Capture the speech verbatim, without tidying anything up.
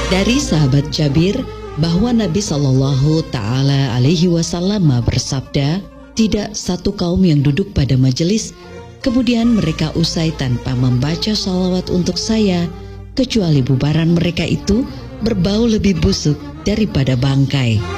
Dari sahabat Jabir bahwa Nabi Shallallahu Ta'ala Alaihi Wasallam bersabda, tidak satu kaum yang duduk pada majelis kemudian mereka usai tanpa membaca salawat untuk saya, kecuali bubaran mereka itu berbau lebih busuk daripada bangkai.